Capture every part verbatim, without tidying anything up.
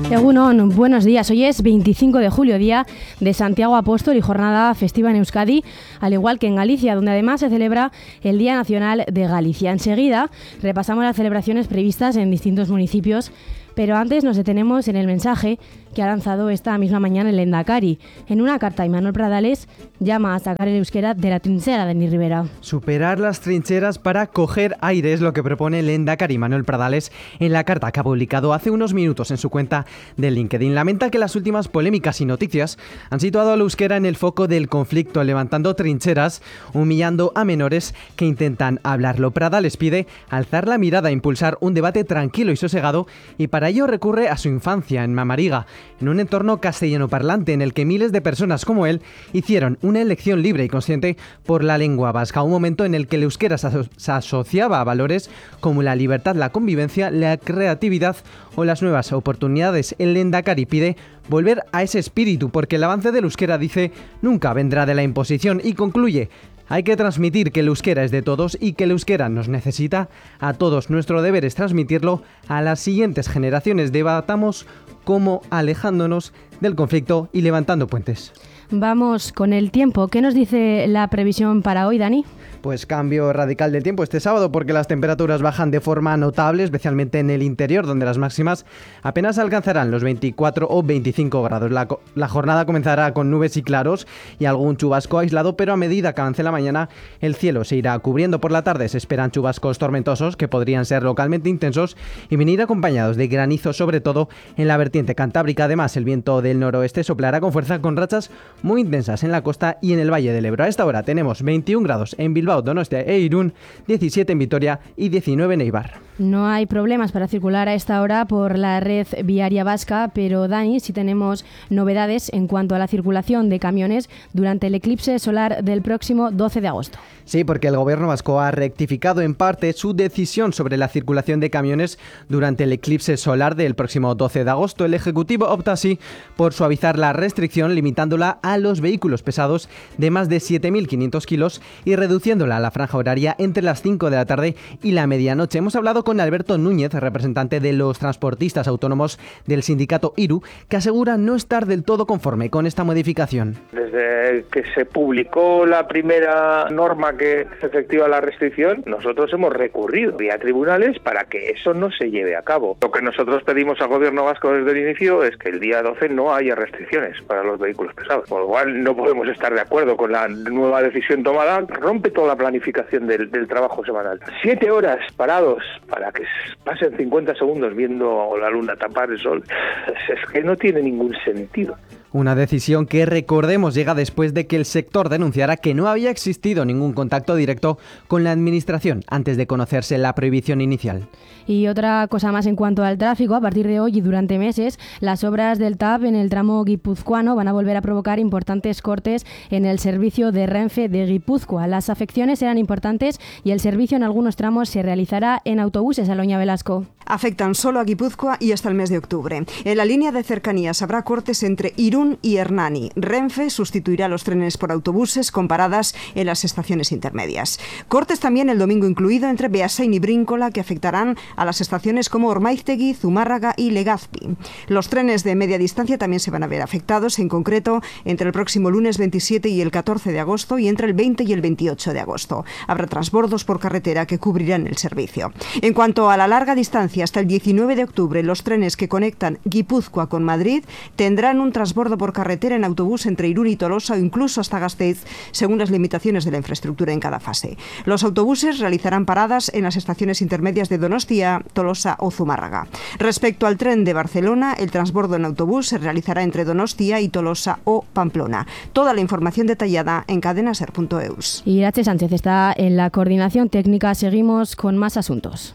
Egunon, buenos días. Hoy es veinticinco de julio, día de Santiago Apóstol y jornada festiva en Euskadi, al igual que en Galicia, donde además se celebra el Día Nacional de Galicia. Enseguida repasamos las celebraciones previstas en distintos municipios, pero antes nos detenemos en el mensaje que ha lanzado esta misma mañana el Lehendakari. En una carta, Imanol Pradales llama a sacar el euskera de la trinchera de Denis Rivera. Superar las trincheras para coger aire es lo que propone el Lehendakari Imanol Pradales en la carta que ha publicado hace unos minutos en su cuenta de LinkedIn. Lamenta que las últimas polémicas y noticias han situado al euskera en el foco del conflicto, levantando trincheras, humillando a menores que intentan hablarlo. Pradales pide alzar la mirada, impulsar un debate tranquilo y sosegado, y para ello recurre a su infancia en Mamariga, en un entorno castellano parlante en el que miles de personas como él hicieron una elección libre y consciente por la lengua vasca, un momento en el que el euskera se, aso- se asociaba a valores como la libertad, la convivencia, la creatividad o las nuevas oportunidades. El Lehendakari pide volver a ese espíritu, porque el avance del euskera, dice, nunca vendrá de la imposición, y concluye: hay que transmitir que el euskera es de todos y que el euskera nos necesita a todos. Nuestro deber es transmitirlo a las siguientes generaciones. Debatamos cómo alejándonos del conflicto y levantando puentes. Vamos con el tiempo. ¿Qué nos dice la previsión para hoy, Dani? Pues cambio radical del tiempo este sábado, porque las temperaturas bajan de forma notable, especialmente en el interior, donde las máximas apenas alcanzarán los veinticuatro o veinticinco grados. La, la jornada comenzará con nubes y claros y algún chubasco aislado, pero a medida que avance la mañana el cielo se irá cubriendo. Por la tarde se esperan chubascos tormentosos que podrían ser localmente intensos y venir acompañados de granizo, sobre todo en la vertiente cantábrica. Además, el viento del noroeste soplará con fuerza, con rachas muy intensas en la costa y en el Valle del Ebro. A esta hora tenemos veintiún grados en Bilbao, Donostia e Irún, diecisiete en Vitoria y diecinueve en Eibar. No hay problemas para circular a esta hora por la red viaria vasca, pero Dani, sí tenemos novedades en cuanto a la circulación de camiones durante el eclipse solar del próximo doce de agosto. Sí, porque el gobierno vasco ha rectificado en parte su decisión sobre la circulación de camiones durante el eclipse solar del próximo doce de agosto. El Ejecutivo opta así por suavizar la restricción, limitándola a los vehículos pesados de más de siete mil quinientos kilos y reduciéndola a la franja horaria entre las cinco de la tarde y la medianoche. Hemos hablado con Alberto Núñez, representante de los transportistas autónomos del sindicato IRU, que asegura no estar del todo conforme con esta modificación. Desde que se publicó la primera norma que efectiva la restricción, nosotros hemos recurrido vía tribunales para que eso no se lleve a cabo. Lo que nosotros pedimos al gobierno vasco desde el inicio es que el día doce no haya restricciones para los vehículos pesados. Por lo cual no podemos estar de acuerdo con la nueva decisión tomada. Rompe toda la planificación del, del trabajo semanal. Siete horas parados para que pasen cincuenta segundos viendo la luna tapar el sol, es que no tiene ningún sentido. Una decisión que, recordemos, llega después de que el sector denunciara que no había existido ningún contacto directo con la administración antes de conocerse la prohibición inicial. Y otra cosa más en cuanto al tráfico: a partir de hoy y durante meses, las obras del T A V en el tramo guipuzcoano van a volver a provocar importantes cortes en el servicio de Renfe de Guipúzcoa. Las afecciones serán importantes y el servicio en algunos tramos se realizará en autobuses. Aloña Velasco. Afectan solo a Guipúzcoa y hasta el mes de octubre. En la línea de cercanías habrá cortes entre Irún y Hernani. Renfe sustituirá los trenes por autobuses con paradas en las estaciones intermedias. Cortes también el domingo incluido entre Beasain y Bríncola, que afectarán a las estaciones como Ormaiztegui, Zumárraga y Legazpi. Los trenes de media distancia también se van a ver afectados, en concreto entre el próximo lunes veintisiete y el catorce de agosto y entre el veinte y el veintiocho de agosto. Habrá transbordos por carretera que cubrirán el servicio. En cuanto a la larga distancia, hasta el diecinueve de octubre, los trenes que conectan Guipúzcoa con Madrid tendrán un transbordo por carretera en autobús entre Irún y Tolosa o incluso hasta Gasteiz, según las limitaciones de la infraestructura en cada fase. Los autobuses realizarán paradas en las estaciones intermedias de Donostia, Tolosa o Zumárraga. Respecto al tren de Barcelona, el transbordo en autobús se realizará entre Donostia y Tolosa o Pamplona. Toda la información detallada en cadenaser punto eus. Y Irache Sánchez está en la coordinación técnica. Seguimos con más asuntos.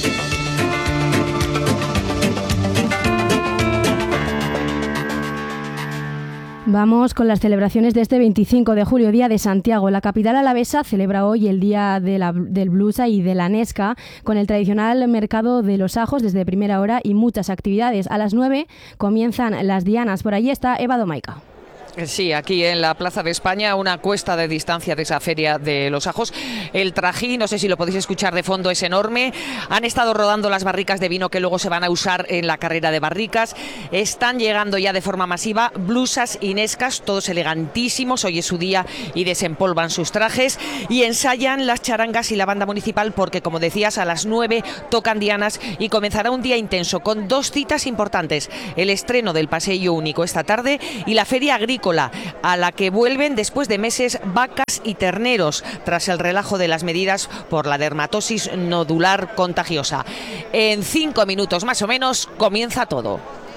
Vamos con las celebraciones de este veinticinco de julio, Día de Santiago. La capital alavesa celebra hoy el Día de la, del Blusa y de la Nesca, con el tradicional mercado de los ajos desde primera hora y muchas actividades. A las nueve comienzan las dianas. Por allí está Eva Domaica. Sí, aquí en la Plaza de España, una cuesta de distancia de esa Feria de los Ajos. El trajín, no sé si lo podéis escuchar de fondo, es enorme. Han estado rodando las barricas de vino que luego se van a usar en la carrera de barricas. Están llegando ya de forma masiva blusas inescas, todos elegantísimos. Hoy es su día y desempolvan sus trajes y ensayan las charangas y la banda municipal porque, como decías, a las nueve tocan dianas y comenzará un día intenso con dos citas importantes. El estreno del Paseo Único esta tarde y la Feria Agrícola, a la que vuelven después de meses vacas y terneros tras el relajo de las medidas por la dermatosis nodular contagiosa. En cinco minutos más o menos comienza todo.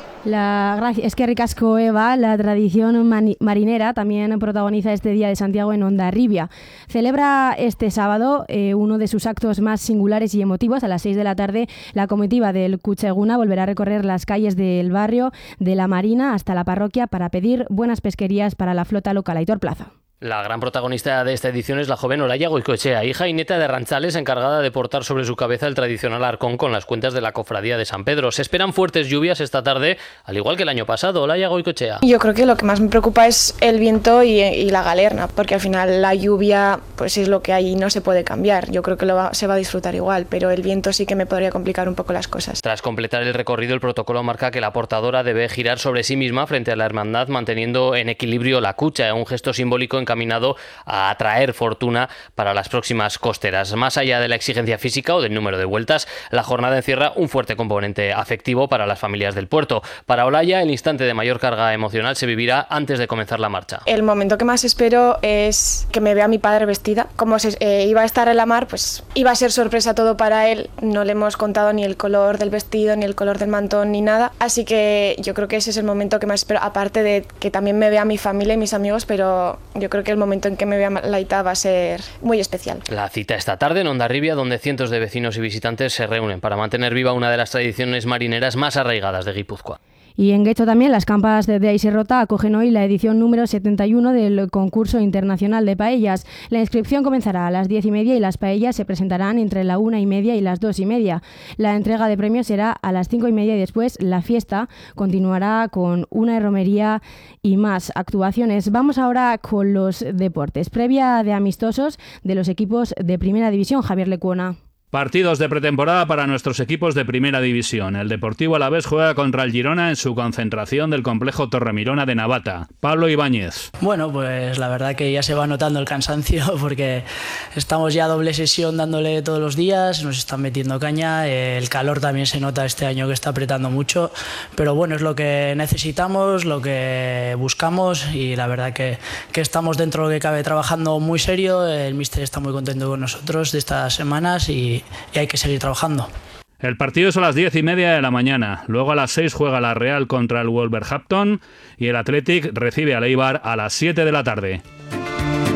La, es que ricasco, Eva, la tradición mani, marinera también protagoniza este Día de Santiago en Hondarribia. Celebra este sábado eh, uno de sus actos más singulares y emotivos. A las seis de la tarde, la comitiva del Cucheguna volverá a recorrer las calles del barrio de la Marina hasta la parroquia para pedir buenas pesquerías para la flota local. Aitor Plaza. La gran protagonista de esta edición es la joven Olaya Goicoechea, hija y nieta de ranchales, encargada de portar sobre su cabeza el tradicional arcón con las cuentas de la cofradía de San Pedro. Se esperan fuertes lluvias esta tarde, al igual que el año pasado. Olaya Goicoechea. Yo creo que lo que más me preocupa es el viento y, y la galerna, porque al final la lluvia pues es lo que hay y no se puede cambiar. Yo creo que lo va, se va a disfrutar igual, pero el viento sí que me podría complicar un poco las cosas. Tras completar el recorrido, el protocolo marca que la portadora debe girar sobre sí misma frente a la hermandad, manteniendo en equilibrio la cucha, un gesto simbólico encaminado a atraer fortuna para las próximas costeras. Más allá de la exigencia física o del número de vueltas, la jornada encierra un fuerte componente afectivo para las familias del puerto. Para Olaya, el instante de mayor carga emocional se vivirá antes de comenzar la marcha. El momento que más espero es que me vea mi padre vestida. Como se, eh, iba a estar en la mar, pues iba a ser sorpresa todo para él. No le hemos contado ni el color del vestido, ni el color del mantón, ni nada. Así que yo creo que ese es el momento que más espero, aparte de que también me vea mi familia y mis amigos, pero yo creo que el momento en que me vea Laita va a ser muy especial. La cita esta tarde en Hondarribia, donde cientos de vecinos y visitantes se reúnen para mantener viva una de las tradiciones marineras más arraigadas de Guipúzcoa. Y en Guecho también, las campas de Aiserrota acogen hoy la edición número setenta y uno del concurso internacional de paellas. La inscripción comenzará a las diez y media y las paellas se presentarán entre la una y media y las dos y media. La entrega de premios será a las cinco y media y después la fiesta continuará con una romería y más actuaciones. Vamos ahora con los deportes. Previa de amistosos de los equipos de Primera División. Javier Lecuona. Partidos de pretemporada para nuestros equipos de Primera División. El Deportivo Alavés juega contra el Girona en su concentración del complejo Torremirona de Navata. Pablo Ibáñez. Bueno, pues la verdad que ya se va notando el cansancio porque estamos ya a doble sesión dándole todos los días, nos están metiendo caña, el calor también se nota este año que está apretando mucho, pero bueno, es lo que necesitamos, lo que buscamos y la verdad que, que estamos dentro de lo que cabe trabajando muy serio, el míster está muy contento con nosotros de estas semanas y y hay que seguir trabajando. El partido es a las diez y media de la mañana. Luego a las seis juega la Real contra el Wolverhampton y el Athletic recibe al Eibar a las siete de la tarde.